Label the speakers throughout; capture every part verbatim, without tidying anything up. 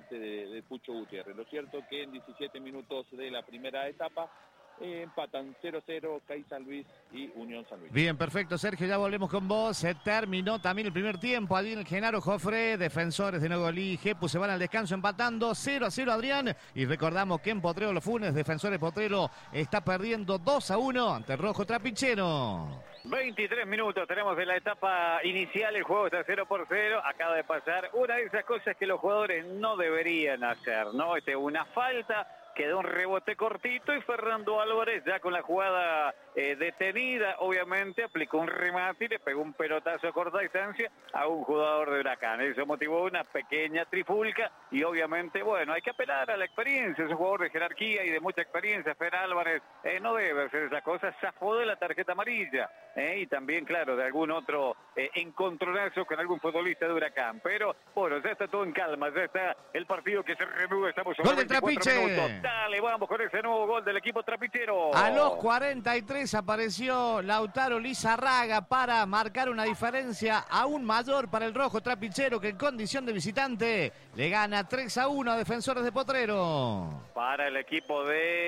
Speaker 1: parte de, de Pucho Gutiérrez. Lo cierto que en diecisiete minutos de la primera etapa eh, empatan cero cero CAI San Luis y Unión San Luis.
Speaker 2: Bien, perfecto, Sergio, ya volvemos con vos. Se terminó también el primer tiempo. Allí en el Genaro Jofré, Defensores de Nogolí y Jepu se van al descanso empatando cero a cero, Adrián. Y recordamos que en Potrero Los Funes, Defensores Potrero está perdiendo dos a uno ante Rojo Trapichero.
Speaker 3: veintitrés minutos tenemos de la etapa inicial, el juego está cero por cero, acaba de pasar una de esas cosas que los jugadores no deberían hacer, ¿no? Este, una falta, quedó un rebote cortito y Fernando Álvarez ya con la jugada eh, detenida, obviamente aplicó un remate y le pegó un pelotazo a corta distancia a un jugador de Huracán. Eso motivó una pequeña trifulca y obviamente, bueno, hay que apelar a la experiencia, es un jugador de jerarquía y de mucha experiencia. Fer Álvarez eh, no debe hacer esas cosas, zafó de la tarjeta amarilla eh, y también, claro, de algún otro eh, encontronazo con algún futbolista de Huracán. Pero, bueno, ya está todo en calma, ya está el partido que se reanuda, estamos sobre
Speaker 2: ¡Gol de Trapiche!
Speaker 3: Minutos. Dale, vamos con ese nuevo gol del equipo trapichero.
Speaker 2: A los cuarenta y tres apareció Lautaro Lizarraga para marcar una diferencia aún mayor para el Rojo Trapichero, que en condición de visitante le gana tres a uno a Defensores de Potrero.
Speaker 3: Para el equipo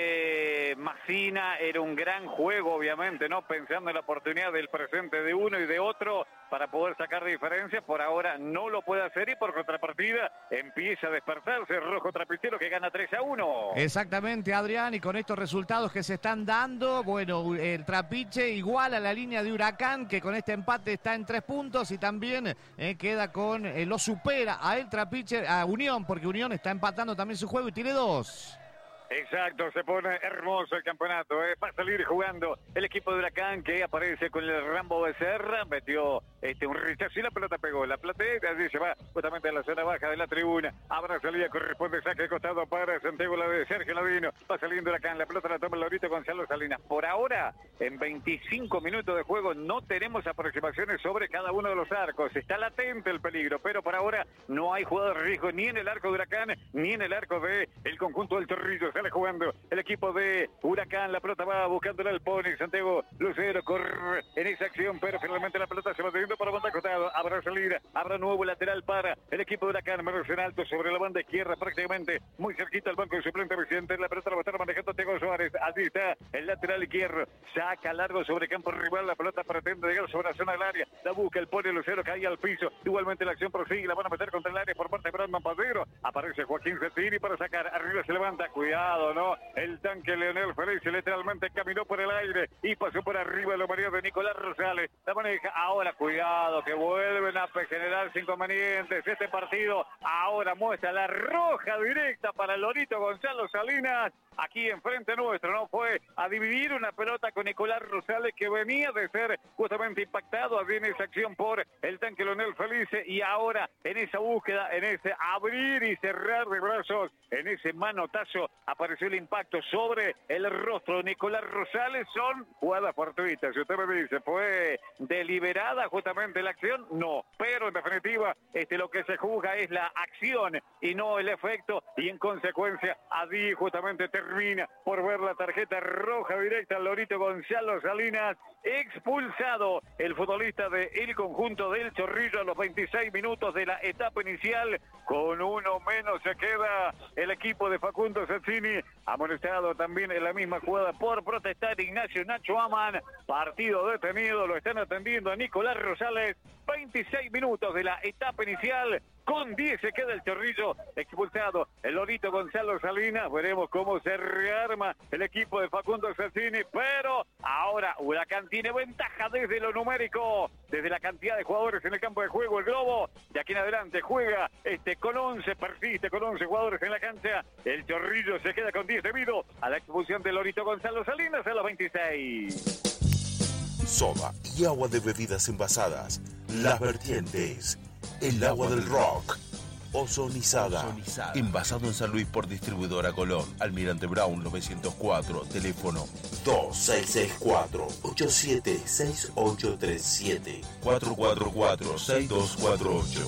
Speaker 3: de Massina era un gran juego, obviamente, ¿no? Pensando en la oportunidad del presente de uno y de otro para poder sacar diferencias. Por ahora no lo puede hacer y por contrapartida empieza a despertarse el Rojo Trapichero, que gana tres a uno.
Speaker 2: Exactamente, Adrián, y con estos resultados que se están dando, bueno, el Trapiche igual a la línea de Huracán, que con este empate está en tres puntos y también eh, queda con, eh, lo supera a el Trapiche, a Unión, porque Unión está empatando también su juego y tiene dos.
Speaker 3: Exacto, se pone hermoso el campeonato, ¿eh? Va a salir jugando el equipo de Huracán, que aparece con el Rambo Becerra, metió este, un rechazo y la pelota pegó la platea, allí se va justamente a la zona baja de la tribuna. Habrá salida, corresponde saque de costado para Santiago, la de Sergio Ladino. Va saliendo Huracán, la pelota la toma el Lorito Gonzalo Salinas. Por ahora, en veinticinco minutos de juego, no tenemos aproximaciones sobre cada uno de los arcos. Está latente el peligro, pero por ahora no hay jugada de riesgo ni en el arco de Huracán, ni en el arco de el conjunto del Torrillo. Sale jugando el equipo de Huracán, la pelota va buscándola el Pony, Santiago Lucero corre en esa acción, pero finalmente la pelota se va teniendo para banda costado. Habrá salida, habrá nuevo lateral para el equipo de Huracán, menos en alto sobre la banda izquierda, prácticamente muy cerquita al banco de suplente presidente. La pelota la va a estar manejando Tego Suárez, allí está el lateral izquierdo, saca largo sobre campo rival, la pelota pretende llegar sobre la zona del área, la busca el Pony Lucero, cae al piso, igualmente la acción prosigue, la van a meter contra el área por parte de Brandon Padero, aparece Joaquín Cettini para sacar, arriba se levanta, cuidado, ¿no? El tanque Leonel Feliz literalmente caminó por el aire y pasó por arriba lo María de Nicolás Rosales. La maneja ahora, cuidado, que vuelven a generarse inconvenientes. Este partido ahora muestra la roja directa para el Lorito Gonzalo Salinas. Aquí enfrente nuestro, ¿no? Fue a dividir una pelota con Nicolás Rosales, que venía de ser justamente impactado allí en esa acción por el tanque Leonel Felice, y ahora en esa búsqueda, en ese abrir y cerrar de brazos, en ese manotazo apareció el impacto sobre el rostro de Nicolás Rosales. Son jugadas fortuitas, si usted me dice, ¿fue deliberada justamente la acción? No, pero en definitiva este, lo que se juzga es la acción y no el efecto, y en consecuencia allí justamente termina por ver la tarjeta roja directa al Lorito Gonzalo Salinas, expulsado el futbolista del conjunto del Chorrillo a los veintiséis minutos de la etapa inicial. Con uno menos se queda el equipo de Facundo Ceccini, amonestado también en la misma jugada por protestar Ignacio Nacho Aman. Partido detenido, lo están atendiendo a Nicolás Rosales. veintiséis minutos de la etapa inicial, con diez se queda el Chorrillo, expulsado el Lorito Gonzalo Salinas. Veremos cómo se rearma el equipo de Facundo Ceccini, pero ahora Huracán tiene ventaja desde lo numérico, desde la cantidad de jugadores en el campo de juego. El Globo de aquí en adelante juega este con once, persiste con once jugadores en la cancha. El Chorrillo se queda con diez debido a la expulsión de Lorito Gonzalo Salinas a los veintiséis.
Speaker 4: Soda y agua de bebidas envasadas, Las Vertientes, el agua del rock, ozonizada, ozonizada. Envasado en San Luis por distribuidora Colón, Almirante Brown novecientos cuatro, teléfono dos seis seis cuatro, ocho siete seis ocho tres siete, cuatro cuatro cuatro, seis dos cuatro ocho.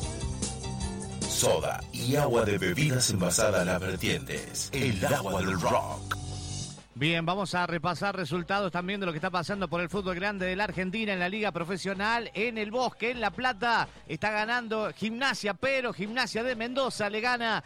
Speaker 4: Soda y agua de bebidas envasadas Las Vertientes, el agua del rock.
Speaker 2: Bien, vamos a repasar resultados también de lo que está pasando por el fútbol grande de la Argentina en la Liga Profesional. En el Bosque, en La Plata, está ganando Gimnasia, pero Gimnasia de Mendoza le gana